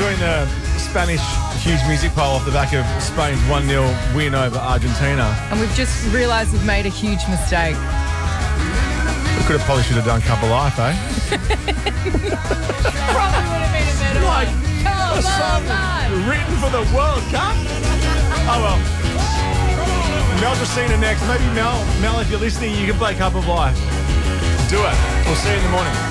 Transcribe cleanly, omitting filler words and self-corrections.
Enjoying the Spanish huge music pile off the back of Spain's 1-0 win over Argentina. And we've just realised we've made a huge mistake. We probably should have done Cup of Life, eh? Probably would have been a better one. A song written for the World Cup? Oh well. Mel Jacina next. Maybe Mel, if you're listening, you can play Cup of Life. Do it. We'll see you in the morning.